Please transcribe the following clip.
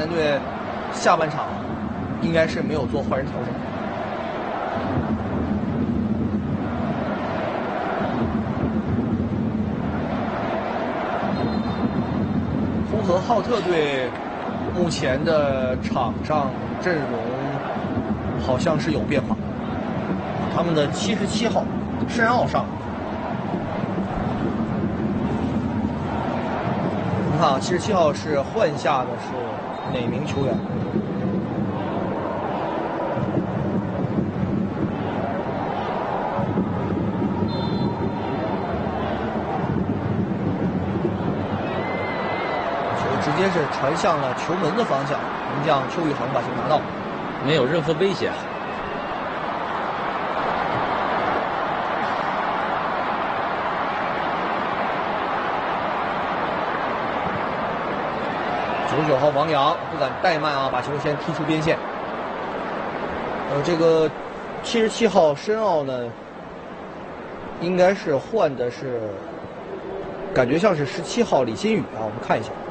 南队下半场应该是没有做换人调整。呼和浩特队目前的场上阵容好像是有变化，他们的77号申奥上。你看啊，77号是换下的是哪名球员？球直接是传向了球门的方向，门将邱宇恒把球拿到， 没有任何威胁。 99号王阳不敢怠慢啊，把球先踢出边线。这个77号申奥呢，应该是换的是，感觉像是17号李新宇啊，我们看一下。